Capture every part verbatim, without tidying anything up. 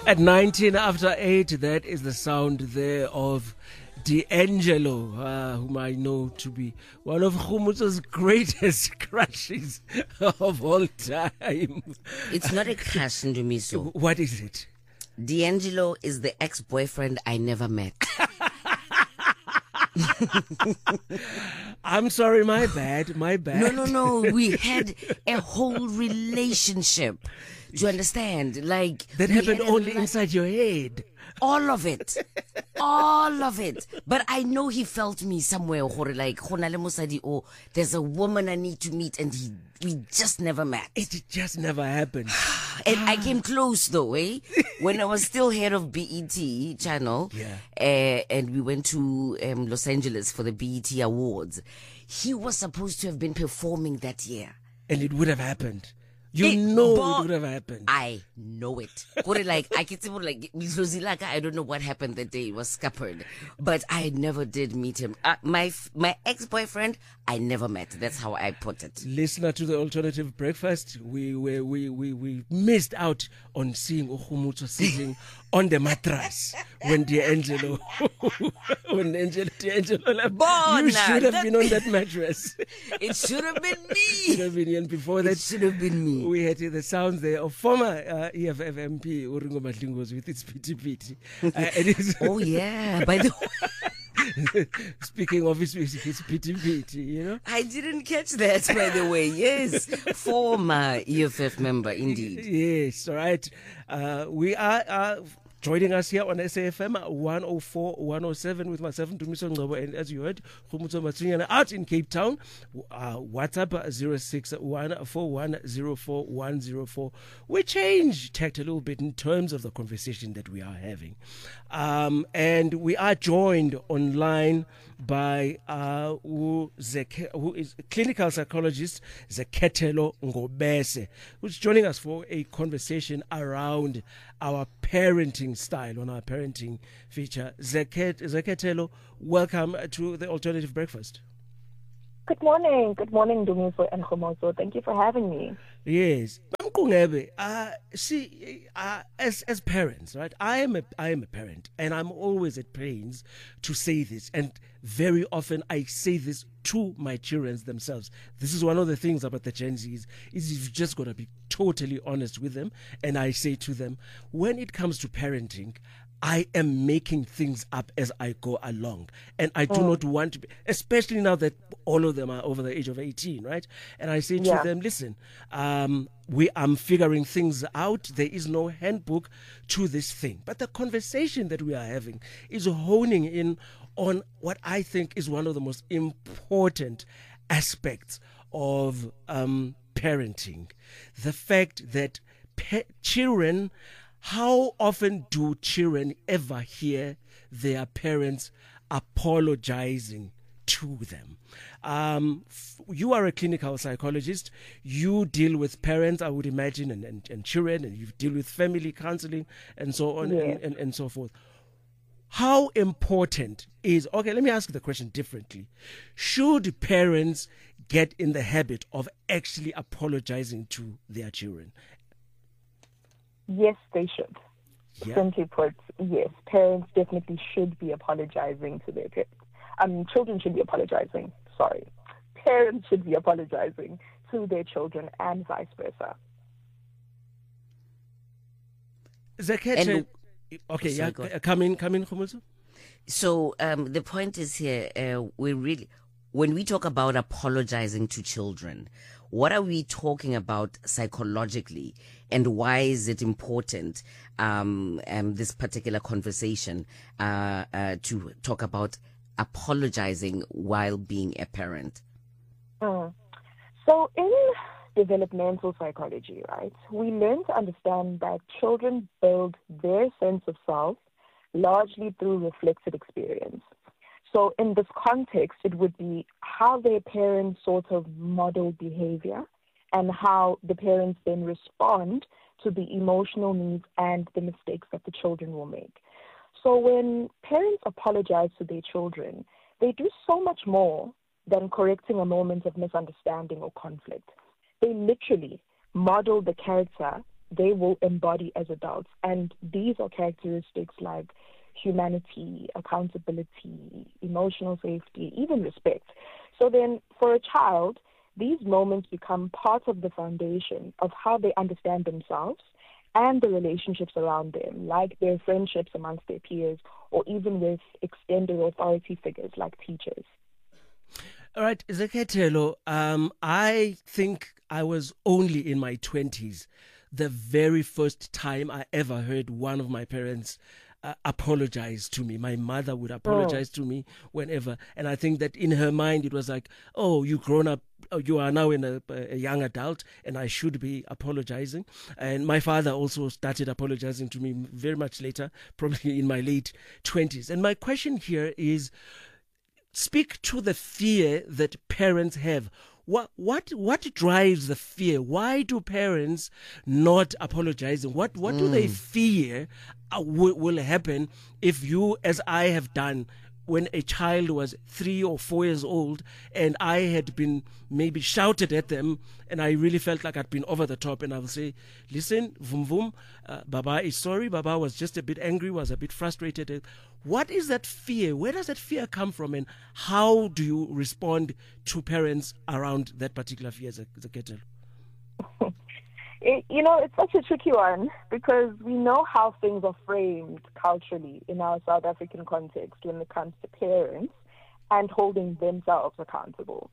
At nineteen after eight, that is the sound there of D'Angelo, uh, whom I know to be one of Khumutso's greatest crushes of all time. It's not a crush, Ndumiso. What is it? D'Angelo is the ex-boyfriend I never met. I'm sorry, my bad, my bad. No, no, no. We had a whole relationship. Do you understand? Like that we happened had a only li- inside your head. All of it. All of it. But I know he felt me somewhere. Gore, like, Khonale Mosadi, oh, there's a woman I need to meet, and he, we just never met. It just never happened. And I came close though, eh? When I was still head of B E T channel, Yeah. uh, and we went to um, Los Angeles for the B E T Awards. He was supposed to have been performing that year. And it would have happened. You It- know but- it would have happened. I know it. Gore, like, I can say, like, I don't know what happened that day. It was scuppered. But I never did meet him. Uh, my f- my ex-boyfriend, I never met. That's how I put it. Listener to the Alternative Breakfast, we we we we, we missed out on seeing Khumutso sitting on the mattress when D'Angelo when D'Angelo, D'Angelo left. Bona, You should have that- been on that mattress. It should have been Should me. have been, and before It that, should have been me. we had the sounds there of former uh, E F F M P Uringo Madlingos with its pity pity. Uh, and it's- Oh, yeah. By the way, speaking of his, his pity pity, you know. I didn't catch that, by the way. Yes. Former E F F member, indeed. Yes, all right. Uh, we are uh, joining us here on S A F M one oh four, one oh seven with myself, Ndumiso Ngcobo, and as you heard, Khumutso Matsunyana out in Cape Town. Uh, WhatsApp zero six one four one zero four one zero four. We changed tact a little bit in terms of the conversation that we are having. Um, and we are joined online by uh, who, Zeke, who is a clinical psychologist Zeketelo Ngobese, who's joining us for a conversation around our parenting style, on our parenting feature. Zeket, Zeketelo, welcome to the Alternative Breakfast. Good morning. Good morning, Dumiso and Khumutso. Thank you for having me. Yes, Mamkungebe, uh, see, uh, as as parents, right? I am a I am a parent, and I'm always at pains to say this, and very often I say this to my children themselves. This is one of the things about the Gen Zs is you've just got to be totally honest with them, and I say to them, when it comes to parenting, I am making things up as I go along. And I do Mm. not want to be, especially now that all of them are over the age of eighteen, right? And I say to Yeah. them, listen, um, we I'm figuring things out. There is no handbook to this thing. But the conversation that we are having is honing in on what I think is one of the most important aspects of um, parenting. The fact that pa- children... How often do children ever hear their parents apologizing to them? Um, f- you are a clinical psychologist. You deal with parents, I would imagine, and, and, and children, and you deal with family counseling and so on Yes. and, and, and so forth. How important is, okay, let me ask the question differently. Should parents get in the habit of actually apologizing to their children? Yes, they should. Yeah. Simply put, yes, parents definitely should be apologizing to their parents. Um, children should be apologizing. Sorry, parents should be apologizing to their children, and vice versa. Zaket, And- okay, Sorry, yeah, go ahead. come in, come in, Khumutso. So um, the point is here, uh, we really, when we talk about apologizing to children, what are we talking about psychologically, and why is it important, um, um, this particular conversation, uh, uh, to talk about apologizing while being a parent? Mm. So in developmental psychology, right, we learn to understand that children build their sense of self largely through reflected experience. So in this context, it would be how their parents sort of model behavior and how the parents then respond to the emotional needs and the mistakes that the children will make. So when parents apologize to their children, they do so much more than correcting a moment of misunderstanding or conflict. They literally model the character they will embody as adults. And these are characteristics like humanity, accountability, emotional safety, even respect. So then for a child, these moments become part of the foundation of how they understand themselves and the relationships around them, like their friendships amongst their peers, or even with extended authority figures like teachers. All right, Zeketelo, um, I think I was only in my twenties the very first time I ever heard one of my parents uh, apologize to me. My mother would apologize oh. to me whenever. And I think that in her mind, it was like, oh, you grown up, you are now in a, a young adult, and I should be apologizing. And my father also started apologizing to me very much later, probably in my late twenties. And my question here is, speak to the fear that parents have. What what what drives the fear? Why do parents not apologizing? What what mm. do they fear uh, w- will happen if you, as I have done, when a child was three or four years old and I had been maybe shouted at them and I really felt like I'd been over the top, and I will say, listen, vum vum, uh, Baba is sorry, Baba was just a bit angry, was a bit frustrated. What is that fear? Where does that fear come from, and how do you respond to parents around that particular fear, Zeketelo? It, you know, it's such a tricky one because we know how things are framed culturally in our South African context when it comes to parents and holding themselves accountable.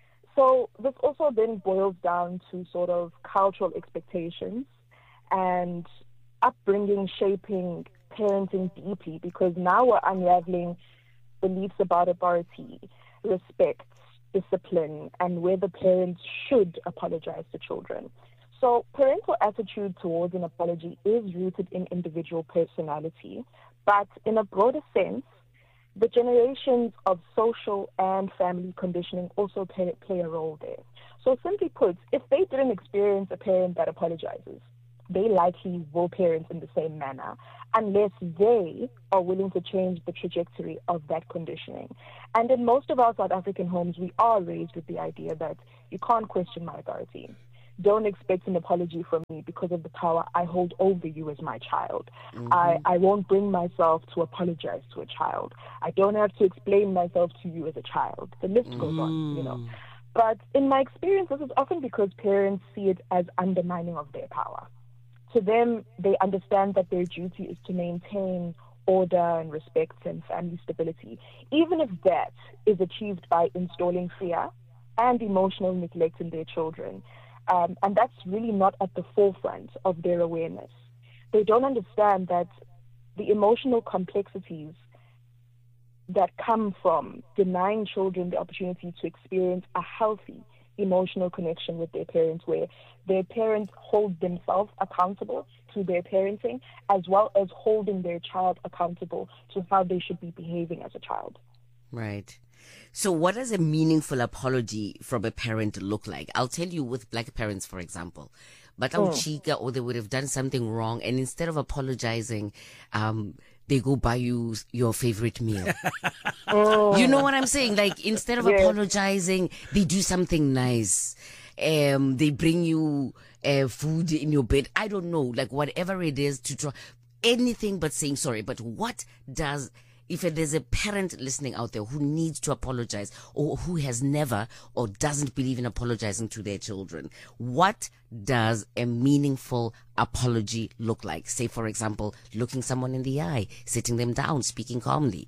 So this also then boils down to sort of cultural expectations and upbringing shaping parenting deeply, because now we're unraveling beliefs about authority, respect, discipline, and whether parents should apologize to children. So parental attitude towards an apology is rooted in individual personality, but in a broader sense, the generations of social and family conditioning also play, play a role there. So simply put, if they didn't experience a parent that apologizes, they likely will parent in the same manner unless they are willing to change the trajectory of that conditioning. And in most of our South African homes, we are raised with the idea that you can't question my authority. Don't expect an apology from me because of the power I hold over you as my child. Mm-hmm. I, I won't bring myself to apologize to a child. I don't have to explain myself to you as a child. The list goes mm. on, you know. But in my experience, this is often because parents see it as undermining of their power. To them, they understand that their duty is to maintain order and respect and family stability, even if that is achieved by installing fear and emotional neglect in their children. Um, and that's really not at the forefront of their awareness. They don't understand that the emotional complexities that come from denying children the opportunity to experience a healthy emotional connection with their parents, where their parents hold themselves accountable to their parenting, as well as holding their child accountable to how they should be behaving as a child. Right. So what does a meaningful apology from a parent look like? I'll tell you, with black parents, for example, but oh. chica, or they would have done something wrong, and instead of apologizing, um, they go buy you your favorite meal. oh. You know what I'm saying? Like, instead of yes. apologizing, they do something nice. Um, they bring you uh, food in your bed. I don't know, like whatever it is to try, anything but saying sorry. But what does... If there's a parent listening out there who needs to apologize, or who has never or doesn't believe in apologizing to their children, what does a meaningful apology look like? Say, for example, looking someone in the eye, sitting them down, speaking calmly.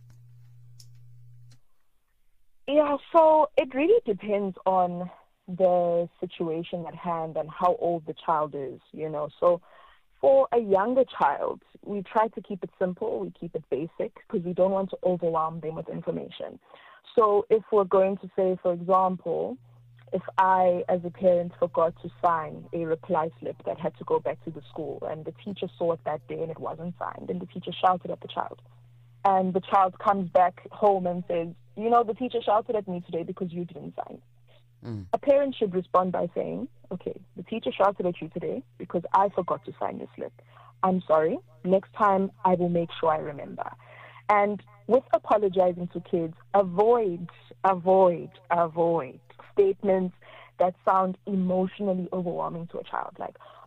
Yeah, so it really depends on the situation at hand and how old the child is, you know. So for a younger child, we try to keep it simple, we keep it basic, because we don't want to overwhelm them with information. So if we're going to say, for example, if I, as a parent, forgot to sign a reply slip that had to go back to the school, and the teacher saw it that day and it wasn't signed, and the teacher shouted at the child, and the child comes back home and says, you know, the teacher shouted at me today because you didn't sign. Mm. A parent should respond by saying, okay, the teacher shouted at you today because I forgot to sign the slip. I'm sorry. Next time, I will make sure I remember. And with apologizing to kids, avoid, avoid, avoid statements that sound emotionally overwhelming to a child. Like,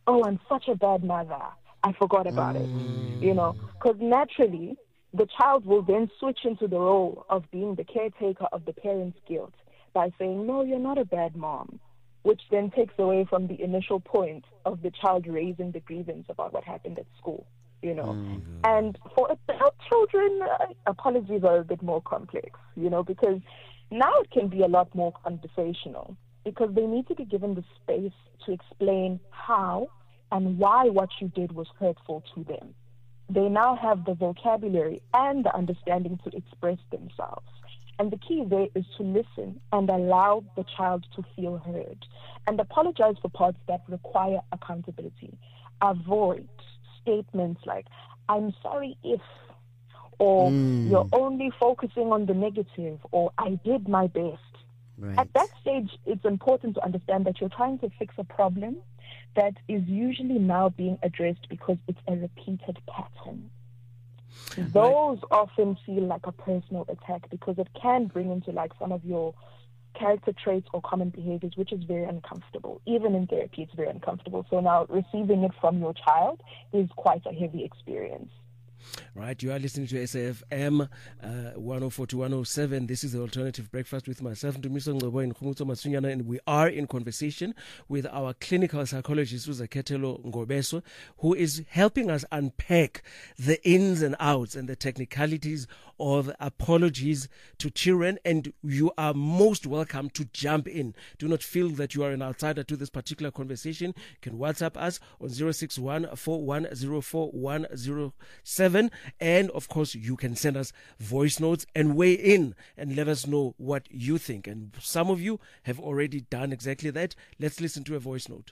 oh, I'm such a bad mother, I forgot about it, you know, because naturally the child will then switch into the role of being the caretaker of the parent's guilt by saying, no, you're not a bad mom, which then takes away from the initial point of the child raising the grievance about what happened at school, you know. Mm-hmm. And for adult children, uh, apologies are a bit more complex, you know, because now it can be a lot more conversational because they need to be given the space to explain how and why what you did was hurtful to them. They now have the vocabulary and the understanding to express themselves. And the key there is to listen and allow the child to feel heard and apologize for parts that require accountability. Avoid statements like, I'm sorry if, or mm. you're only focusing on the negative, or I did my best. Right. At that stage, it's important to understand that you're trying to fix a problem that is usually now being addressed because it's a repeated pattern. Right. Those often feel like a personal attack because it can bring into like some of your character traits or common behaviors, which is very uncomfortable. Even in therapy, it's very uncomfortable. So now receiving it from your child is quite a heavy experience. Right, you are listening to S A F M uh, one oh four to one oh seven. This is the Alternative Breakfast with myself, Ndumiso Ngcobo and Khumutso Matsunyana, and we are in conversation with our clinical psychologist, Uzakethelo Ngobeso, who is helping us unpack the ins and outs and the technicalities of apologies to children. And you are most welcome to jump in. Do not feel that you are an outsider to this particular conversation. You can WhatsApp us on zero six one, four one zero four, one zero seven. And of course, you can send us voice notes and weigh in and let us know what you think. And some of you have already done exactly that. Let's listen to a voice note.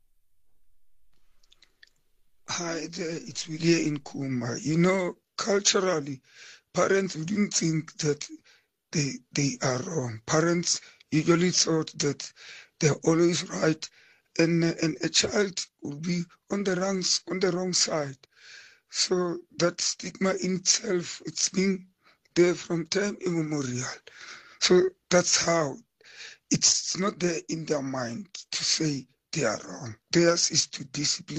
Hi there, it's Willie in Kuma. You know, culturally, parents wouldn't think that they they are wrong. Parents usually thought that they're always right, and and a child will be on the wrong on the wrong side. So that stigma in itself, it's been there from time immemorial. So that's how it's not there in their mind to say they are wrong. Theirs is to discipline